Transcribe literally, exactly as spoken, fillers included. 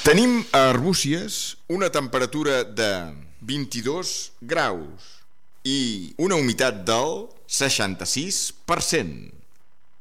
Tenim a Arbúcies una temperatura de vint-i-dos graus i una humitat del seixanta-sis per cent.